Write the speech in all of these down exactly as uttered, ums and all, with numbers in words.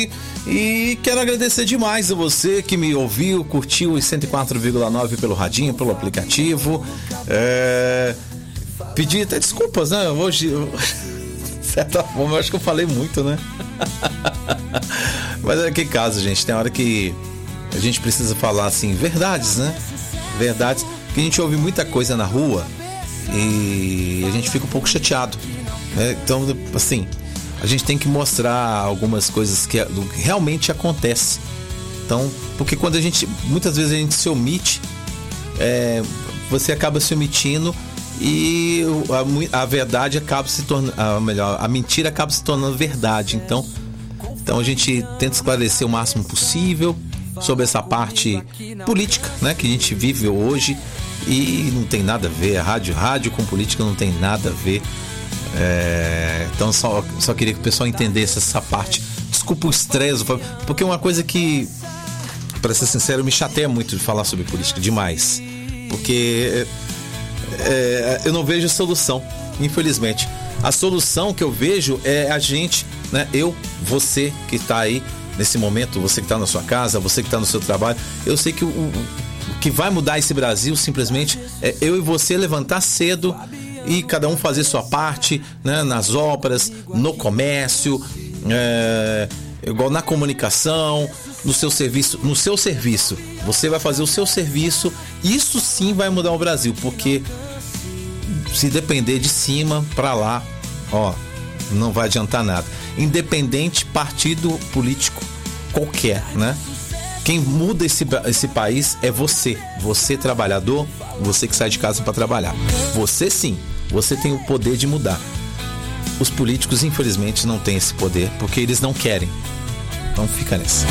E quero agradecer demais a você que me ouviu, curtiu os cento e quatro vírgula nove pelo radinho, pelo aplicativo. É... Pedir até desculpas, né? Hoje, de certa forma, eu acho que eu falei muito, né? Mas é que caso, gente, tem hora que a gente precisa falar, assim, verdades, né? Verdades, porque a gente ouve muita coisa na rua e a gente fica um pouco chateado, né? Então, assim, a gente tem que mostrar algumas coisas que realmente acontecem. Então, porque quando a gente, muitas vezes a gente se omite, é, você acaba se omitindo e a, a verdade acaba se tornando, a, melhor, a mentira acaba se tornando verdade. Então, então a gente tenta esclarecer o máximo possível sobre essa parte política, né, que a gente vive hoje e não tem nada a ver. A rádio, rádio com política não tem nada a ver. É, então só, só queria que o pessoal entendesse essa parte. Desculpa o estresse, porque é uma coisa que, para ser sincero, me chateia muito de falar sobre política, demais. Porque é, eu não vejo solução, infelizmente. A solução que eu vejo é a gente, né? Eu, você que está aí nesse momento, você que está na sua casa, você que está no seu trabalho. Eu sei que o, o, o que vai mudar esse Brasil simplesmente é eu e você levantar cedo e cada um fazer sua parte, né, nas obras, no comércio, é, igual na comunicação, no seu serviço, no seu serviço. Você vai fazer o seu serviço. Isso sim vai mudar o Brasil, porque se depender de cima para lá, ó, não vai adiantar nada. Independente partido político qualquer, né? Quem muda esse, esse país é você. Você trabalhador, você que sai de casa para trabalhar. Você sim, você tem o poder de mudar. Os políticos, infelizmente, não têm esse poder, porque eles não querem. Então fica nessa.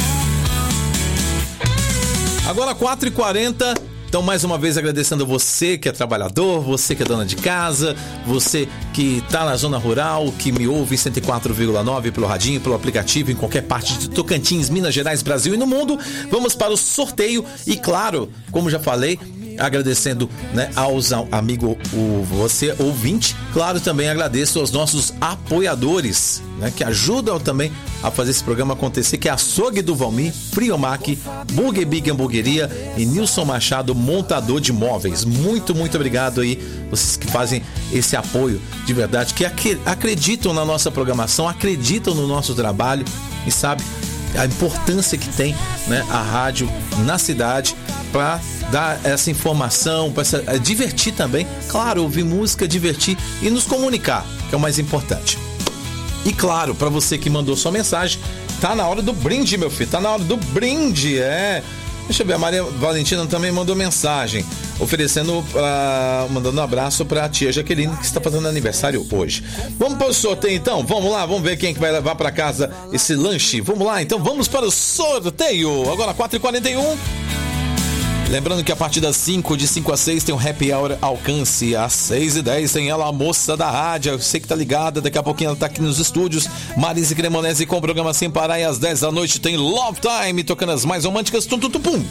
Agora quatro e quarenta. Então, mais uma vez, agradecendo a você que é trabalhador, você que é dona de casa, você que está na zona rural, que me ouve em cento e quatro vírgula nove pelo radinho, pelo aplicativo, em qualquer parte de Tocantins, Minas Gerais, Brasil e no mundo. Vamos para o sorteio e, claro, como já falei, agradecendo, né, aos amigos, o, você ouvinte. Claro, também agradeço aos nossos apoiadores, né, que ajudam também a fazer esse programa acontecer, que é a Açougue do Valmir, Friomac, Burger Big Hamburgueria e Nilson Machado, montador de móveis. Muito, muito obrigado aí, vocês que fazem esse apoio de verdade, que acreditam na nossa programação, acreditam no nosso trabalho e sabe a importância que tem, né, a rádio na cidade para dar essa informação, para divertir também, claro, ouvir música, divertir e nos comunicar, que é o mais importante. E claro, para você que mandou sua mensagem, tá na hora do brinde, meu filho, tá na hora do brinde, é. Deixa eu ver, a Maria Valentina também mandou mensagem, oferecendo, uh, mandando um abraço pra tia Jaqueline, que está fazendo aniversário hoje. Vamos para o sorteio então, vamos lá, vamos ver quem que vai levar para casa esse lanche. Vamos lá, então vamos para o sorteio. Agora quatro e quarenta e um. Lembrando que a partir das cinco, de cinco a seis, tem um Happy Hour Alcance. Às seis e dez tem ela, a moça da rádio. Eu sei que tá ligada, daqui a pouquinho ela tá aqui nos estúdios. Marise Cremonese com o programa Sem Parar. E às dez da noite tem Love Time, tocando as mais românticas. Tum, tum, tum, pum.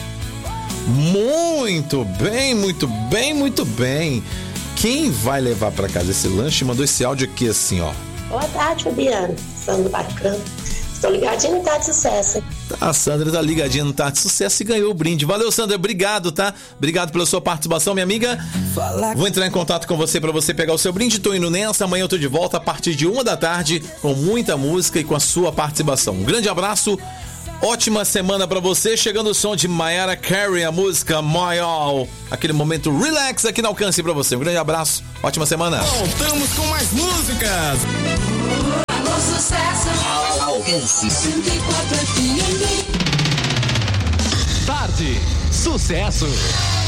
Muito bem, muito bem, muito bem. Quem vai levar pra casa esse lanche mandou esse áudio aqui assim, ó. Boa tarde, Fabiano. Sandro Bacana. Estou ligadinho no Tá de Sucesso. A Sandra tá ligadinha no Tá de Sucesso e ganhou o brinde. Valeu, Sandra. Obrigado, tá? Obrigado pela sua participação, minha amiga. Vou entrar em contato com você para você pegar o seu brinde. Tô indo nessa. Amanhã eu tô de volta a partir de uma da tarde com muita música e com a sua participação. Um grande abraço. Ótima semana pra você. Chegando o som de Mariah Carey, a música My All. Aquele momento relax aqui no Alcance pra você. Um grande abraço. Ótima semana. Voltamos com mais músicas. Sucesso. Alcance cento e quatro F M. Tarde. Sucesso.